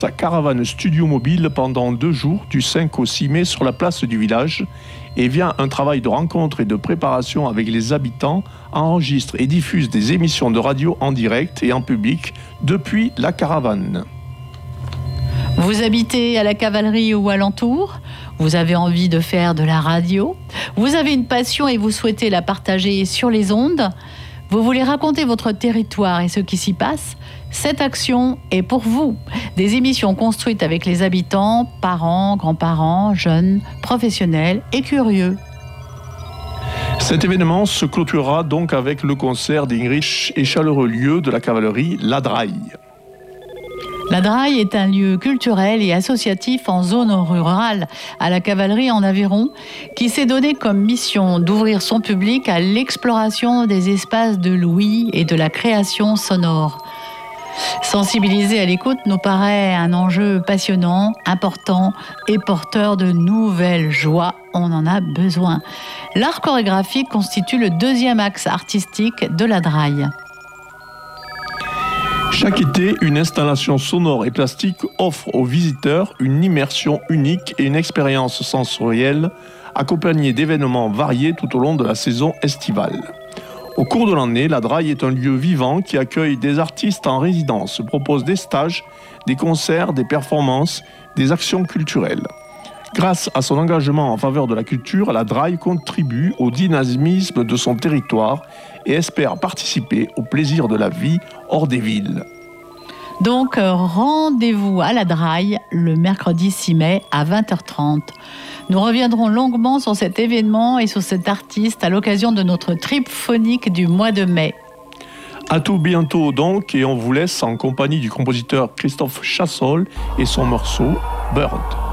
sa caravane studio mobile pendant 2 jours, du 5 au 6 mai, sur la place du village, et via un travail de rencontre et de préparation avec les habitants, enregistre et diffuse des émissions de radio en direct et en public depuis la caravane. Vous habitez à la Cavalerie ou alentour? Vous avez envie de faire de la radio? Vous avez une passion et vous souhaitez la partager sur les ondes? Vous voulez raconter votre territoire et ce qui s'y passe? Cette action est pour vous. Des émissions construites avec les habitants, parents, grands-parents, jeunes, professionnels et curieux. Cet événement se clôturera donc avec le concert des riches et chaleureux lieux de la cavalerie, la Draille. La Draille est un lieu culturel et associatif en zone rurale à la cavalerie en Aveyron qui s'est donné comme mission d'ouvrir son public à l'exploration des espaces de l'ouïe et de la création sonore. Sensibiliser à l'écoute nous paraît un enjeu passionnant, important et porteur de nouvelles joies. On en a besoin. L'art chorégraphique constitue le deuxième axe artistique de la Draille. Chaque été, une installation sonore et plastique offre aux visiteurs une immersion unique et une expérience sensorielle accompagnée d'événements variés tout au long de la saison estivale. Au cours de l'année, la Draille est un lieu vivant qui accueille des artistes en résidence, propose des stages, des concerts, des performances, des actions culturelles. Grâce à son engagement en faveur de la culture, la Draille contribue au dynamisme de son territoire et espère participer au plaisir de la vie hors des villes. Donc, rendez-vous à la Draille le mercredi 6 mai à 20h30. Nous reviendrons longuement sur cet événement et sur cet artiste à l'occasion de notre trip phonique du mois de mai. À tout bientôt donc, et on vous laisse en compagnie du compositeur Christophe Chassol et son morceau Bird.